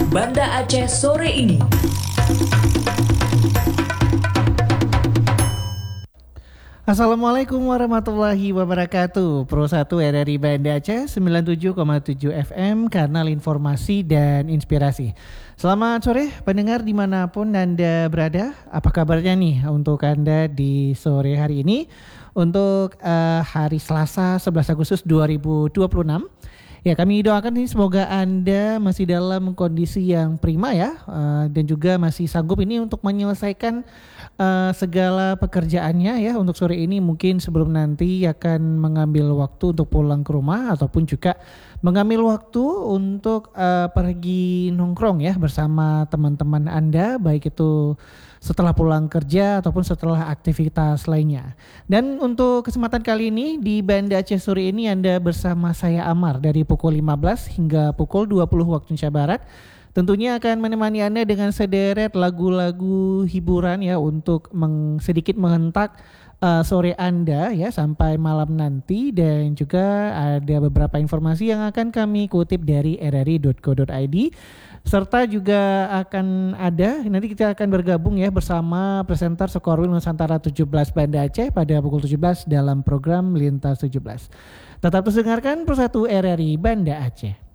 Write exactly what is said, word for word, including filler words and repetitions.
Banda Aceh sore ini. Assalamualaikum warahmatullahi wabarakatuh. Pro satu R R I Banda Aceh sembilan puluh tujuh koma tujuh F M, kanal informasi dan inspirasi. Selamat sore pendengar dimanapun Anda berada. Apa kabarnya nih untuk Anda di sore hari ini? Untuk uh, hari Selasa sebelas Agustus dua ribu dua puluh enam. Ya, kami doakan nih semoga Anda masih dalam kondisi yang prima ya, uh, dan juga masih sanggup ini untuk menyelesaikan uh, segala pekerjaannya ya untuk sore ini, mungkin sebelum nanti akan mengambil waktu untuk pulang ke rumah ataupun juga mengambil waktu untuk uh, pergi nongkrong ya bersama teman-teman Anda, baik itu setelah pulang kerja ataupun setelah aktivitas lainnya. Dan untuk kesempatan kali ini di Banda Aceh sore ini Anda bersama saya Amar dari pukul lima belas hingga pukul dua puluh waktu Indonesia Barat. Tentunya akan menemani Anda dengan sederet lagu-lagu hiburan ya untuk meng, sedikit menghentak uh, sore Anda ya sampai malam nanti, dan juga ada beberapa informasi yang akan kami kutip dari r r i dot co dot i d. Serta juga akan ada, nanti kita akan bergabung ya bersama presenter Skorwil Nusantara tujuh belas Banda Aceh pada pukul tujuh belas dalam program Lintas tujuh belas. Tetap terus dengarkan Pro satu R R I Banda Aceh.